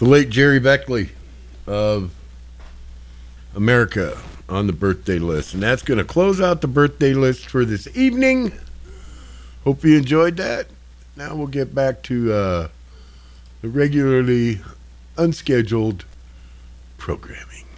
The late Jerry Beckley of America on the birthday list. And that's going to close out the birthday list for this evening. Hope you enjoyed that. Now we'll get back to the regularly unscheduled programming.